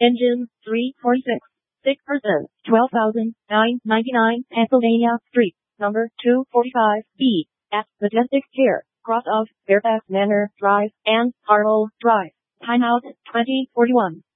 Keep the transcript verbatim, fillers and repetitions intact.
Engine three forty-six. six percent. twelve thousand nine hundred ninety-nine Pennsylvania Street, number two forty-five B, at Majestic Pier, cross of Fairfax Manor Drive and Harlow Drive. Timeout twenty forty-one.